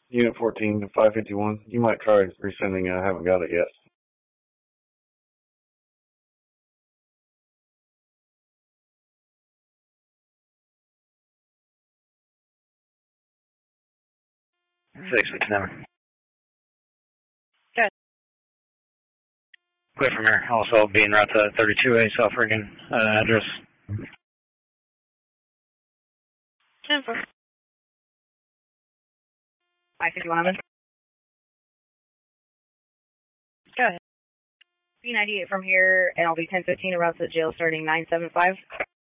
Unit 14 to 551. You might try resending it. I haven't got it yet. Six, never. Good. Clear from here. Also being route to 32A South Reagan address. 10-4. 551. Go ahead. B98 from here, and I'll be 1015 route to jail starting 975.